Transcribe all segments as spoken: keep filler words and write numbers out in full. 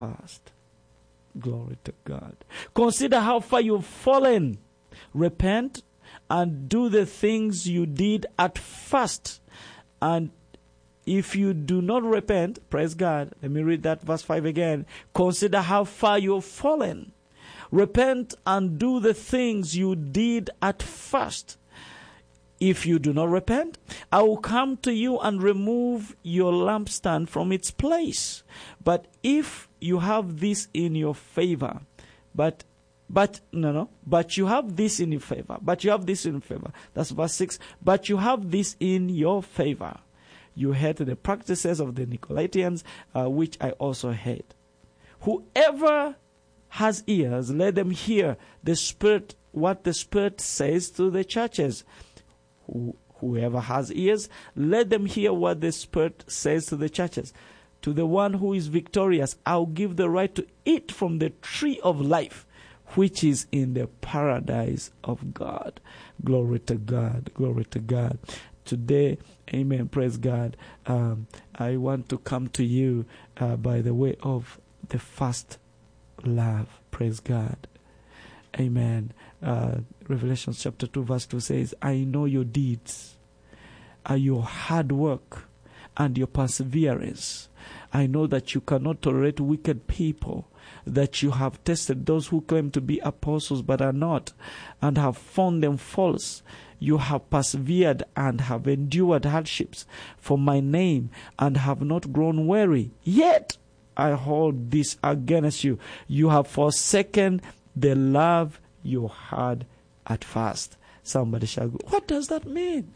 fast. Glory to God. Consider how far you've fallen. Repent and do the things you did at first. And if you do not repent, praise God. Let me read that verse five again. Consider how far you've fallen. Repent and do the things you did at first. If you do not repent, I will come to you and remove your lampstand from its place. But if you have this in your favor, but, but, no, no, but you have this in your favor, but you have this in your favor. That's verse six. But you have this in your favor. You hate the practices of the Nicolaitans, uh, which I also hate. Whoever has ears, let them hear the Spirit, what the Spirit says to the churches. Who, whoever has ears, let them hear what the Spirit says to the churches. To the one who is victorious, I'll give the right to eat from the tree of life, which is in the paradise of God. Glory to God. Glory to God. Today, amen, praise God, um, I want to come to you uh, by the way of the first love. Praise God. Amen. Uh, Revelation chapter two verse two says, I know your deeds, uh, your hard work, and your perseverance. I know that you cannot tolerate wicked people, that you have tested those who claim to be apostles but are not, and have found them false. You have persevered and have endured hardships for my name and have not grown weary. Yet I hold this against you. You have forsaken the love you had at first. Somebody shall go, what does that mean?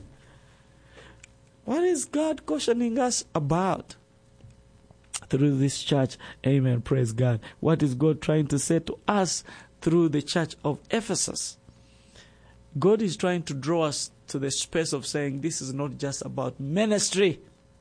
What is God cautioning us about through this church? Amen. Praise God. What is God trying to say to us through the church of Ephesus? God is trying to draw us to the space of saying this is not just about ministry.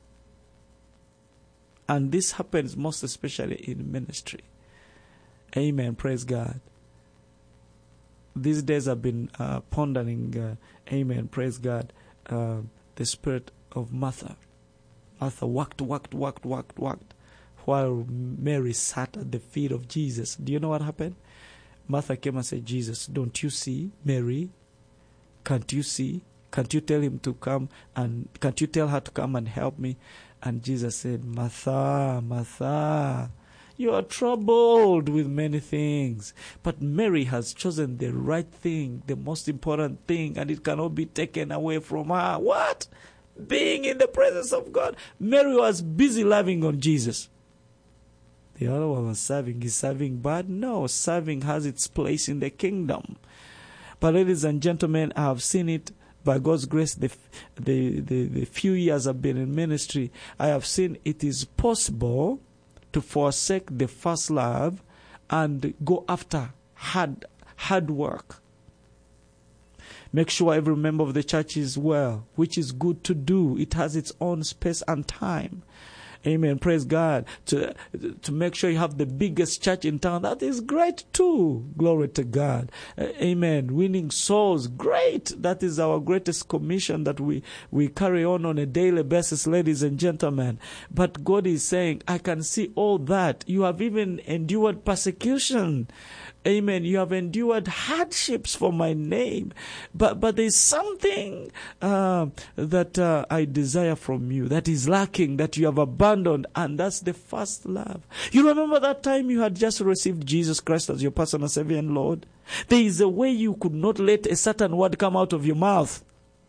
And this happens most especially in ministry. Amen. Praise God. These days I've been uh, pondering, uh, amen, praise God, uh, the spirit of Martha. Martha worked, worked, worked, worked, worked, while Mary sat at the feet of Jesus. Do you know what happened? Martha came and said, Jesus, don't you see Mary? Can't you see? Can't you tell him to come and can't you tell her to come and help me? And Jesus said, Martha, Martha, you are troubled with many things, but Mary has chosen the right thing, the most important thing, and it cannot be taken away from her. What? Being in the presence of God. Mary was busy loving on Jesus. The other one was serving. Is serving bad? No, serving has its place in the kingdom. But ladies and gentlemen, I have seen it by God's grace, the, the, the, the few years I've been in ministry, I have seen it is possible to forsake the first love and go after hard, hard work. Make sure every member of the church is well, which is good to do. It has its own space and time. Amen. Praise God. To, to make sure you have the biggest church in town. That is great too. Glory to God. Uh, amen. Winning souls. Great. That is our greatest commission that we, we carry on on a daily basis, ladies and gentlemen. But God is saying, I can see all that. You have even endured persecution. Amen. You have endured hardships for my name. But but there's something uh, that uh, I desire from you that is lacking, that you have abandoned, and that's the first love. You remember that time you had just received Jesus Christ as your personal Savior and Lord? There is a way you could not let a certain word come out of your mouth.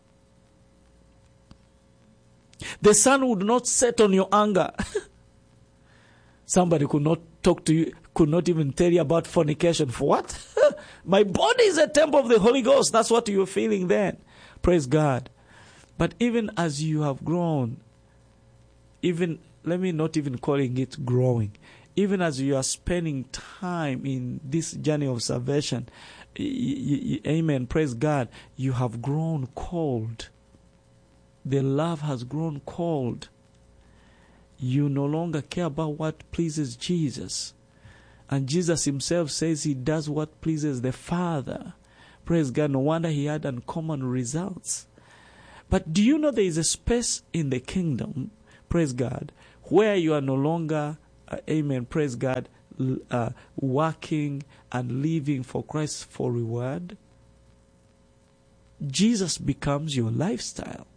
The sun would not set on your anger. Somebody could not talk to you, could not even tell you about fornication. For what? My body is a temple of the Holy Ghost. That's what you were feeling then. Praise God. But even as you have grown, even, let me not even calling it growing, even as you are spending time in this journey of salvation, y- y- y- amen, praise God, you have grown cold. The love has grown cold. You no longer care about what pleases Jesus. And Jesus himself says he does what pleases the Father. Praise God. No wonder he had uncommon results. But do you know there is a space in the kingdom, praise God, where you are no longer uh, amen, praise God, uh, working and living for Christ for reward, Jesus becomes your lifestyle.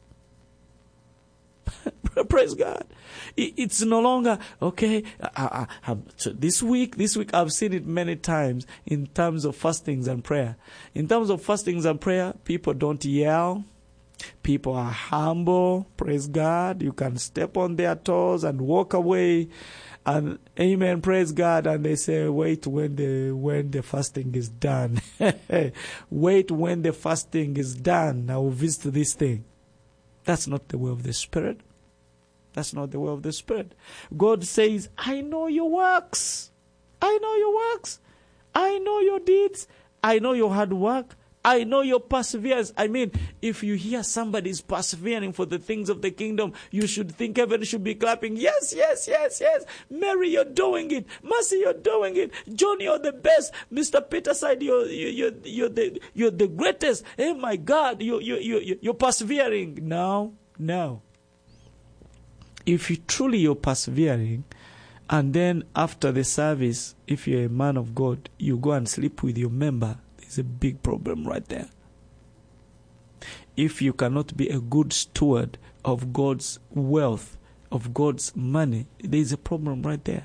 Praise God. It's no longer, okay, I, I, I, so this week, this week I've seen it many times in terms of fastings and prayer. In terms of fastings and prayer, people don't yell. People are humble. Praise God. You can step on their toes and walk away. And amen, praise God. And they say, wait when the when the fasting is done. Wait when the fasting is done. I will visit this thing. That's not the way of the Spirit. That's not the way of the Spirit. God says, I know your works. I know your works. I know your deeds. I know your hard work. I know your perseverance. I mean, if you hear somebody is persevering for the things of the kingdom, you should think heaven should be clapping. Yes, yes, yes, yes. Mary, you're doing it. Mercy, you're doing it. John, you're the best. Mister Peter said, you're, you're, you're, the, you're the greatest. Oh my God, you, you, you, you're persevering. No, no. If you truly you're persevering, and then after the service, if you're a man of God, you go and sleep with your member, there's a big problem right there. If you cannot be a good steward of God's wealth, of God's money, there's a problem right there.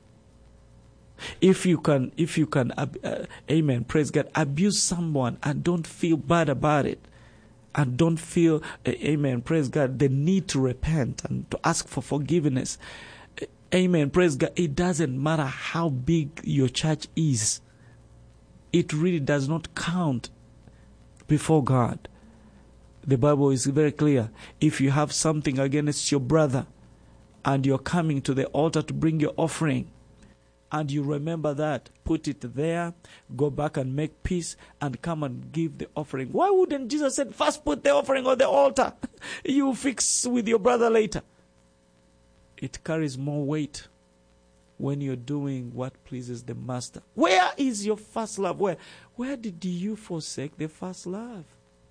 If you can, if you can, uh, uh, amen, praise God, abuse someone and don't feel bad about it, and don't feel, uh, amen, praise God, the need to repent and to ask for forgiveness. Uh, amen, praise God. It doesn't matter how big your church is. It really does not count before God. The Bible is very clear. If you have something against your brother and you're coming to the altar to bring your offering, and you remember that, put it there, go back and make peace, and come and give the offering. Why wouldn't Jesus say, first put the offering on the altar? You fix with your brother later. It carries more weight when you're doing what pleases the Master. Where is your first love? Where, where did you forsake the first love?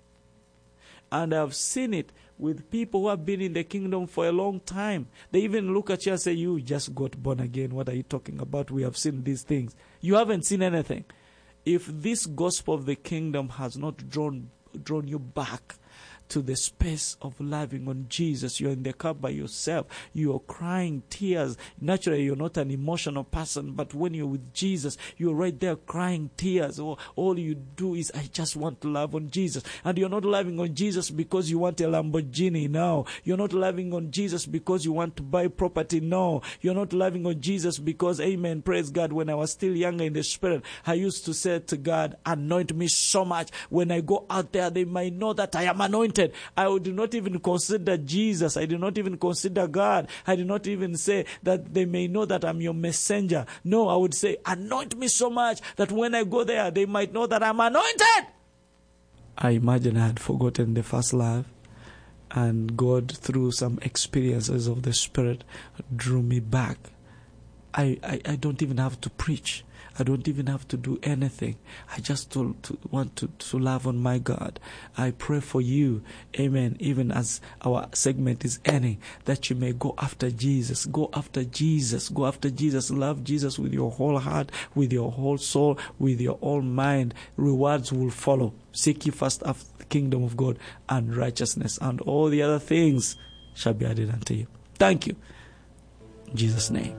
And I've seen it with people who have been in the kingdom for a long time. They even look at you and say, you just got born again. What are you talking about? We have seen these things. You haven't seen anything. If this gospel of the kingdom has not drawn drawn you back to the space of loving on Jesus, you're in the car by yourself, you're crying tears. Naturally, you're not an emotional person, but when you're with Jesus, you're right there crying tears. All, all you do is, I just want to love on Jesus. And you're not loving on Jesus because you want a Lamborghini. No. You're not loving on Jesus because you want to buy property. No. You're not loving on Jesus because, amen, praise God, when I was still younger in the Spirit, I used to say to God, anoint me so much. When I go out there, they might know that I am anointed. I would not even consider Jesus. I do not even consider God. I do not even say that they may know that I'm your messenger. No, I would say, anoint me so much that when I go there, they might know that I'm anointed. I imagine I had forgotten the first love, and God, through some experiences of the Spirit, drew me back. I, I, I don't even have to preach. I don't even have to do anything. I just to, to want to, to love on my God. I pray for you, amen, even as our segment is ending, that you may go after Jesus. Go after Jesus. Go after Jesus. Love Jesus with your whole heart, with your whole soul, with your whole mind. Rewards will follow. Seek ye first after the kingdom of God and righteousness, and all the other things shall be added unto you. Thank you. In Jesus' name.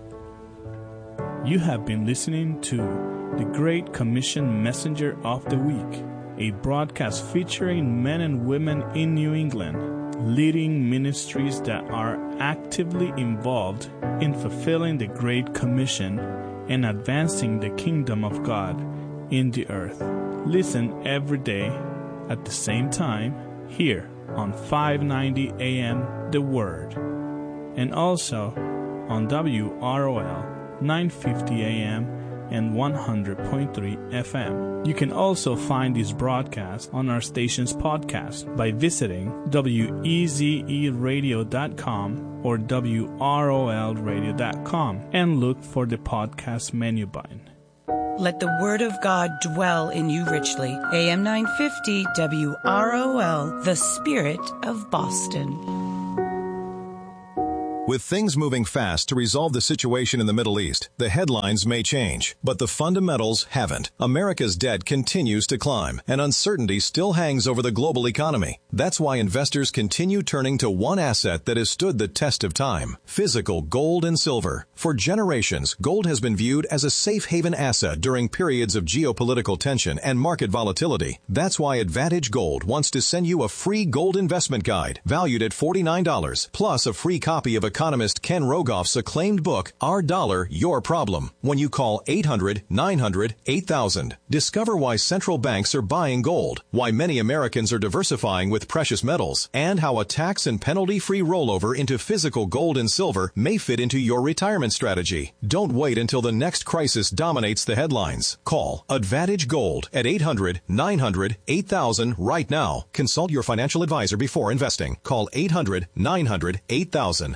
You have been listening to the Great Commission Messenger of the Week, a broadcast featuring men and women in New England, leading ministries that are actively involved in fulfilling the Great Commission and advancing the kingdom of God in the earth. Listen every day at the same time here on five ninety A M The Word, and also on W R O L nine fifty A M and one hundred point three F M. You can also find this broadcast on our station's podcast by visiting W E Z E radio dot com or W R O L radio dot com and look for the podcast menu button. Let the Word of God dwell in you richly. A M nine fifty W R O L, the Spirit of Boston. With things moving fast to resolve the situation in the Middle East, the headlines may change, but the fundamentals haven't. America's debt continues to climb, and uncertainty still hangs over the global economy. That's why investors continue turning to one asset that has stood the test of time: physical gold and silver. For generations, gold has been viewed as a safe haven asset during periods of geopolitical tension and market volatility. That's why Advantage Gold wants to send you a free gold investment guide valued at forty-nine dollars, plus a free copy of economist Ken Rogoff's acclaimed book, Our Dollar, Your Problem, when you call eight hundred, nine hundred, eight thousand. Discover why central banks are buying gold, why many Americans are diversifying with precious metals, and how a tax and penalty-free rollover into physical gold and silver may fit into your retirement strategy. Don't wait until the next crisis dominates the headlines. Call Advantage Gold at eight hundred, nine hundred, eight thousand right now. Consult your financial advisor before investing. Call eight hundred, nine hundred, eight thousand.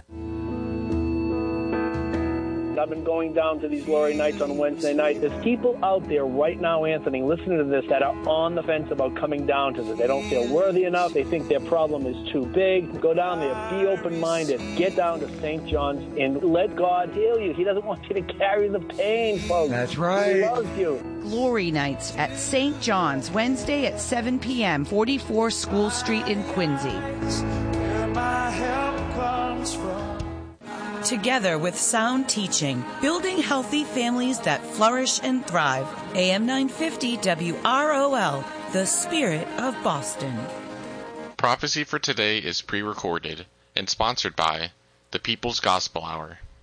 I've been going down to these glory nights on Wednesday night. There's people out there right now, Anthony, listening to this, that are on the fence about coming down to this. They don't feel worthy enough. They think their problem is too big. Go down there. Be open-minded. Get down to Saint John's and let God heal you. He doesn't want you to carry the pain, folks. That's right. He loves you. Glory Nights at Saint John's, Wednesday at seven p.m., forty-four School Street in Quincy. Where my help comes from. Together with sound teaching, building healthy families that flourish and thrive. A M nine fifty W R O L, the Spirit of Boston. Prophecy for today is pre-recorded and sponsored by the People's Gospel Hour.